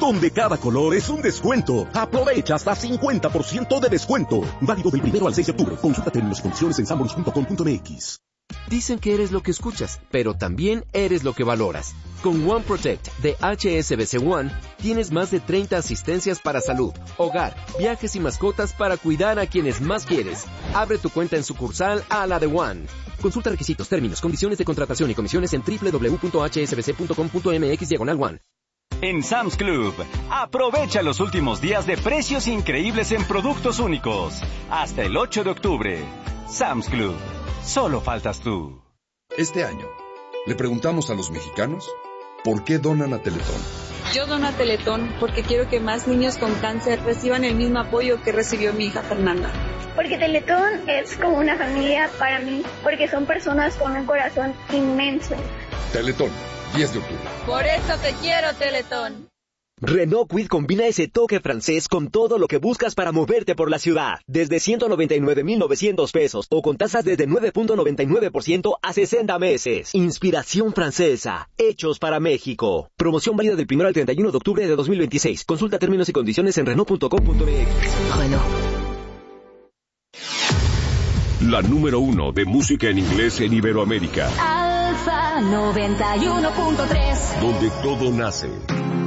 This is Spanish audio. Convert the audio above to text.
donde cada color es un descuento. Aprovecha hasta 50% de descuento. Válido del 1 al 6 de octubre. Consulta términos y condiciones en sanborns.com.mx. Dicen que eres lo que escuchas, pero también eres lo que valoras. Con One Protect de HSBC One, tienes más de 30 asistencias para salud, hogar, viajes y mascotas para cuidar a quienes más quieres. Abre tu cuenta en sucursal a la de One. Consulta requisitos, términos, condiciones de contratación y comisiones en www.hsbc.com.mx/one. En Sam's Club, aprovecha los últimos días de precios increíbles en productos únicos. Hasta el 8 de octubre. Sam's Club. Solo faltas tú. Este año, le preguntamos a los mexicanos por qué donan a Teletón. Yo dono a Teletón porque quiero que más niños con cáncer reciban el mismo apoyo que recibió mi hija Fernanda. Porque Teletón es como una familia para mí, porque son personas con un corazón inmenso. Teletón, 10 de octubre. Por eso te quiero, Teletón. Renault Kwid combina ese toque francés con todo lo que buscas para moverte por la ciudad. Desde 199,900 pesos o con tasas desde 9.99% a 60 meses. Inspiración francesa. Hechos para México. Promoción válida del 1 al 31 de octubre de 2026. Consulta términos y condiciones en Renault.com.mx. Renault. La número 1 de música en inglés en Iberoamérica. Alfa 91.3. Donde todo nace.